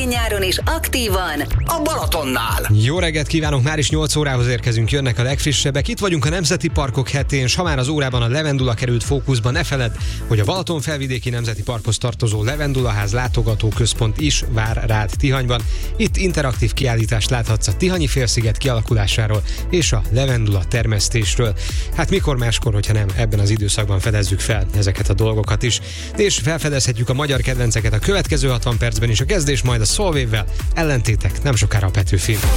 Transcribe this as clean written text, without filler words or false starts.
idén-nyáron is aktívan a Balatonnál. Jó reggelt kívánok, már is 8 órához érkezünk, jönnek a legfrissebbek. Itt vagyunk a Nemzeti Parkok hetén, s ha már az órában a levendula került fókuszba, ne feledd, hogy a Balaton felvidéki Nemzeti Parkhoz tartozó Levendulaház látogatóközpont is vár rád Tihanyban. Itt interaktív kiállítást láthatsz a Tihanyi félsziget kialakulásáról és a levendula termesztésről. Hát mikor máskor, hogyha nem ebben az időszakban fedezzük fel ezeket a dolgokat is. És felfedezhetjük a magyar kedvenceket a következő 60 percben is, a kezdés majd a Solvayvel, ellentétek nem sokára a Petőfin.